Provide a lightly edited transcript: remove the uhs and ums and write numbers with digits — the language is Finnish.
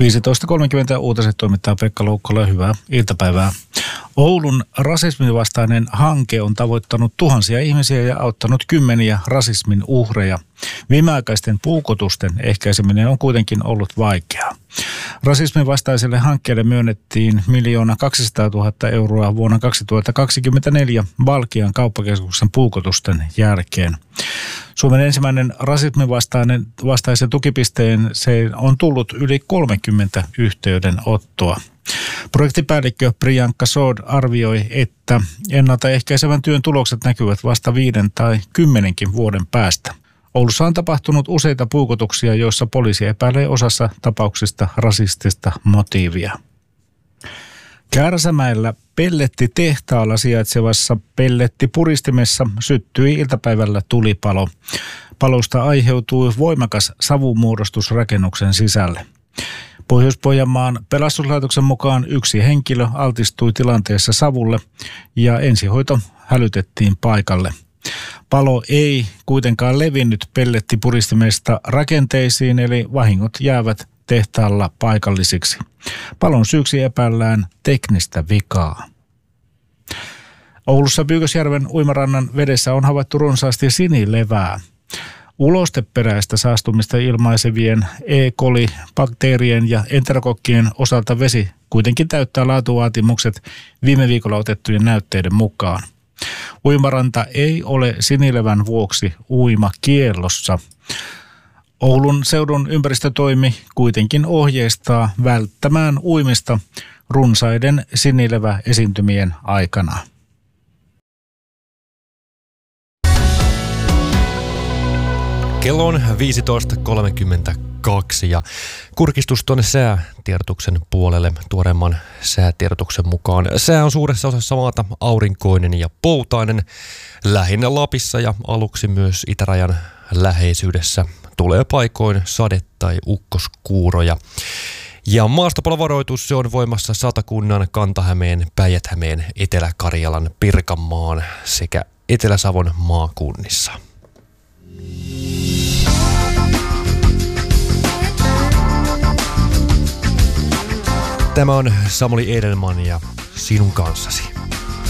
15.30 uutiset toimittaa Pekka Loukkola. Hyvää iltapäivää. Oulun rasisminvastainen hanke on tavoittanut tuhansia ihmisiä ja auttanut kymmeniä rasismin uhreja. Viimeaikaisten puukotusten ehkäiseminen on kuitenkin ollut vaikeaa. Rasismin vastaiselle hankkeelle myönnettiin 1 200 000 euroa vuonna 2024 Valkean kauppakeskuksen puukotusten jälkeen. Suomen ensimmäinen rasismin vastaisen tukipisteen se on tullut yli 30 yhteydenottoa. Projektipäällikkö Priyanka Sod arvioi, että ennaltaehkäisevän työn tulokset näkyvät vasta 5 tai 10 vuoden päästä. Oulussa on tapahtunut useita puukotuksia, joissa poliisi epäilee osassa tapauksista rasistista motiivia. Kärsämäellä pellettitehtaalla sijaitsevassa pellettipuristimessa syttyi iltapäivällä tulipalo. Palosta aiheutui voimakas savumuodostus rakennuksen sisälle. Pohjois-Pohjanmaan pelastuslaitoksen mukaan 1 henkilö altistui tilanteessa savulle ja ensihoito hälytettiin paikalle. Palo ei kuitenkaan levinnyt pellettipuristimesta rakenteisiin, eli vahingot jäävät tehtaalla paikallisiksi. Palon syyksi epäillään teknistä vikaa. Oulussa Pyykösjärven uimarannan vedessä on havaittu runsaasti sinilevää. Ulosteperäistä saastumista ilmaisevien E. coli-bakteerien ja enterokokkien osalta vesi kuitenkin täyttää laatuvaatimukset viime viikolla otettujen näytteiden mukaan. Uimaranta ei ole sinilevän vuoksi uimakiellossa. Oulun seudun ympäristötoimi kuitenkin ohjeistaa välttämään uimista runsaiden sinileväesiintymien aikana. Kello on 15.32 ja kurkistus tuonne säätiedotuksen puolelle tuoreemman säätiedotuksen mukaan. Sää on suuressa osassa maata aurinkoinen ja poutainen. Lähinnä Lapissa ja aluksi myös itärajan läheisyydessä tulee paikoin sade- tai ukkoskuuroja. Ja maastopalovaroitus se on voimassa Satakunnan, Kanta-Hämeen, Päijät-Hämeen, Etelä-Karjalan, Pirkanmaan sekä Etelä-Savon maakunnissa. Tämä on Samuli Edelman ja Sinun kanssasi.